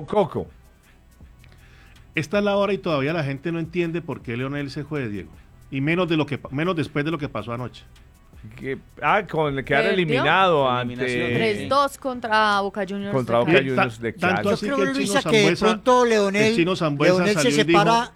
Don Coco. Esta es la hora y todavía la gente no entiende por qué Leonel se fue, Diego. Y menos después de lo que pasó anoche. Con quedar ¿Perdió? eliminado Eliminación. ante 3-2 contra Boca Juniors. Contra de Boca Cali. Juniors de Tanto Cali. así Yo que creo, el Luisa, chino que de Sambuesa, pronto el chino Sambuesa Leonel se salió y dijo, separa.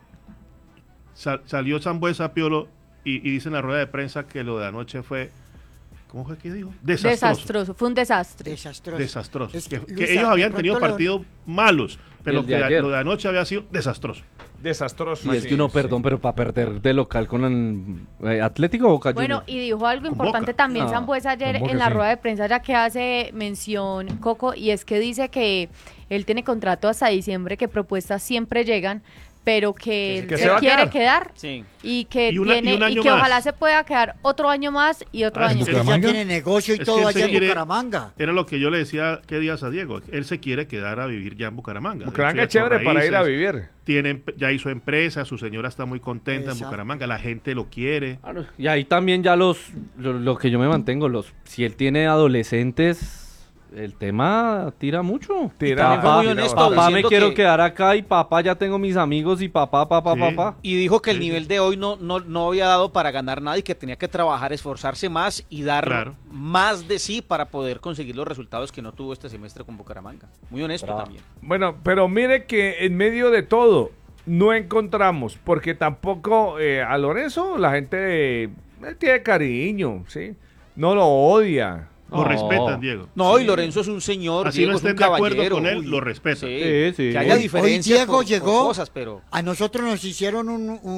salió Sambuesa, Piolo, y dice en la rueda de prensa que lo de anoche fue, ¿cómo fue que dijo? Desastroso, fue un desastre. Desastroso. Es Que Luisa, ellos habían de tenido pronto partidos malos, pero El de que ayer. lo de anoche había sido desastroso. Desastroso. Y es que uno, perdón, pero para perder de local con el Atlético Boca Bueno, Juniors. y dijo algo Con importante Boca. también No, Sambuesa ayer con Boca, en la sí. rueda de prensa, ya que hace mención Coco, y es que dice que él tiene contrato hasta diciembre, que propuestas siempre llegan, pero que Que él se se va a quiere quedar. quedar Sí. y que Y un año que más. ojalá se pueda quedar otro año más y otro Ah, año. es Él ya Bucaramanga. tiene negocio y Es que todo él se allá en quiere- Bucaramanga. Era lo que yo le decía qué días a Diego. Él se quiere quedar a vivir ya en Bucaramanga. De Bucaramanga es hecho, ya chévere con para ir a raíces, vivir. Ya hizo empresa, su señora está muy contenta en Exacto. Bucaramanga, la gente lo quiere. Claro, y ahí también ya lo que yo me mantengo, si él tiene adolescentes, el tema tira mucho. También fue muy honesto Papá, me diciendo quiero que- quedar acá y papá, ya tengo mis amigos y papá. Sí. Y dijo que el Sí, sí. nivel de hoy no había dado para ganar nada y que tenía que trabajar, esforzarse más y dar Claro. más de sí para poder conseguir los resultados que no tuvo este semestre con Bucaramanga. Muy honesto Bravo. también. Bueno, pero mire que en medio de todo no encontramos, porque tampoco a Lorenzo la gente le tiene cariño, ¿sí? No lo odia. Lo No. respetan, Diego. No, y Lorenzo es un señor, Así Diego no es un estén de acuerdo caballero. con él, Uy, lo respetan. Sí, sí. Que haya Hoy diferencias Diego por llegó. cosas, pero A nosotros nos hicieron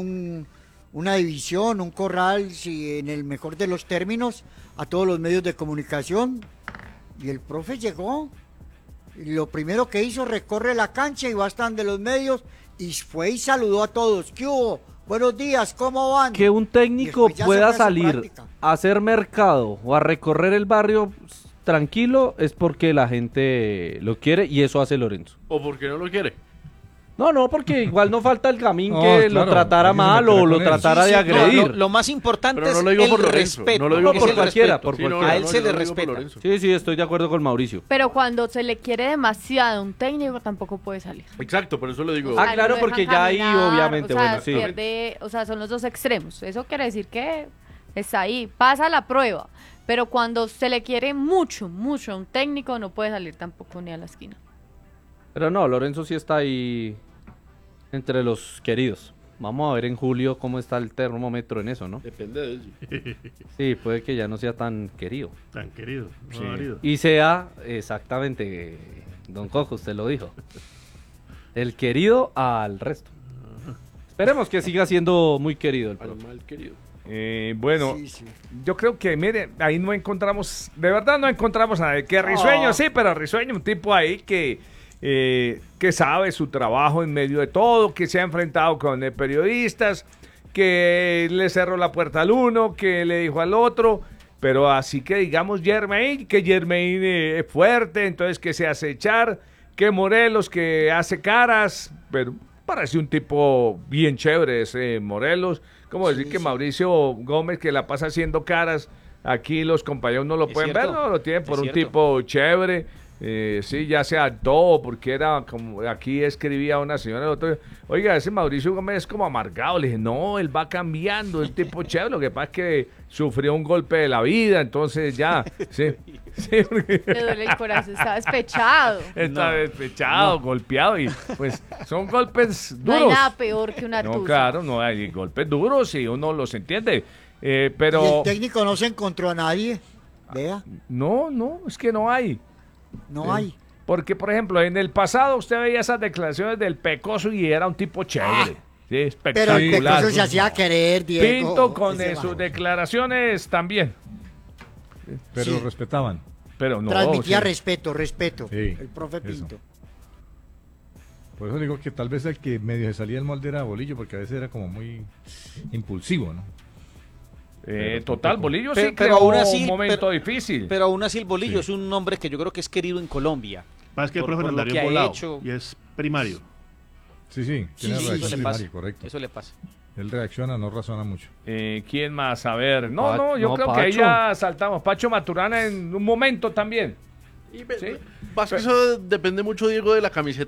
una división, un corral, si en el mejor de los términos, a todos los medios de comunicación. Y el profe llegó. Y lo primero que hizo, recorre la cancha y va hasta donde los medios. Y fue y saludó a todos. ¿Qué hubo? Buenos días, ¿cómo van? Que un técnico Después ya se pueda fue a su salir práctica. a hacer mercado o a recorrer el barrio tranquilo es porque la gente lo quiere y eso hace Lorenzo. ¿O porque no lo quiere? No, porque igual no falta el gamín No, que claro, lo tratara hay que mal meterla o lo con él. tratara Sí, de sí, no, agredir. lo más importante Pero no es lo digo el por Lorenzo, respeto. no lo digo es por el cualquiera, respeto. por Sí, no, cualquiera. A él no, se yo le lo digo por respeta. Lorenzo. Sí, estoy de acuerdo con Mauricio. Pero cuando se le quiere demasiado a un técnico tampoco puede salir. Exacto, por eso lo digo. Ah, Ay, claro, no porque dejan ya ahí, caminar, obviamente, o sea, bueno, sí. pierde, o sea, son los dos extremos. Eso quiere decir que está ahí, pasa la prueba. Pero cuando se le quiere mucho a un técnico, no puede salir tampoco ni a la esquina. Pero no, Lorenzo sí está ahí entre los queridos. Vamos a ver en julio cómo está el termómetro en eso, ¿no? Depende de eso. Sí, puede que ya no sea tan querido. Tan querido. Sí. marido. Y sea, exactamente, don Cojo, usted lo dijo, el querido al resto. Esperemos que siga siendo muy querido el Al profe. mal querido. Bueno, Sí, sí. yo creo que, mire, ahí no encontramos, de verdad no encontramos a nadie. Que Risueño, sí, pero Risueño, un tipo ahí que sabe su trabajo en medio de todo, que se ha enfrentado con periodistas, que le cerró la puerta al uno, que le dijo al otro, pero así que digamos Germain, que Germain es fuerte, entonces que se hace echar, que Morelos que hace caras, pero parece un tipo bien chévere ese Morelos, como decir que Mauricio Gómez que la pasa haciendo caras, aquí los compañeros no lo Es pueden cierto, ver, no lo tienen por es un cierto. tipo chévere. Sí, ya se adoptó, porque era como, aquí escribía una señora, el otro, oiga, ese Mauricio Gómez es como amargado. Le dije, no, él va cambiando, el tipo chévere, lo que pasa es que sufrió un golpe de la vida, entonces ya, sí, sí, porque Le duele el corazón, está despechado. está despechado, golpeado, y pues son golpes No hay duros. nada peor que una No, tusa. claro, no hay golpes duros y uno los entiende, Y el pero técnico no se encontró a nadie. Vea, no, es que no hay. no hay. Porque, por ejemplo, en el pasado usted veía esas declaraciones del Pecoso y era un tipo chévere. Sí, Pero espectacular. el Pecoso se hacía querer, Diego. Pinto con Ese sus bajo. declaraciones también. Pero Sí. lo respetaban. Pero no. Transmitía sí. respeto. Sí, El profe eso. Pinto. Por eso digo que tal vez el que medio se salía del molde era Bolillo, porque a veces era como muy impulsivo, ¿no? Pero Total, tampoco. Bolillo Pero- sí pero creó aún así- un momento pero- difícil. Pero aún así el Bolillo Sí. es un hombre que yo creo que es querido en Colombia. Más que el Por- profe por lo Nandario que ha volado hecho. y es primario. Sí, tiene Sí, reacción eso le pasa. primaria, correcto. Eso le pasa. Él reacciona, no razona mucho. ¿Quién más? A ver. No, yo no, creo que ahí Pacho. ya saltamos. Pacho Maturana en un momento también. Y Sí. Más que eso depende mucho, Diego, de la camiseta